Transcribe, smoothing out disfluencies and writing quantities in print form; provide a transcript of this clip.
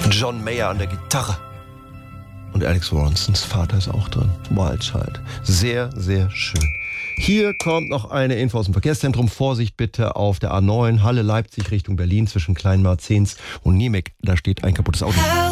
John Mayer an der Gitarre. Und Alex Ronsons Vater ist auch drin. Wild Child. Sehr, sehr schön. Hier kommt noch eine Info aus dem Verkehrszentrum. Vorsicht bitte auf der A9 Halle Leipzig Richtung Berlin zwischen Kleinmarzens und Niemek. Da steht ein kaputtes Auto.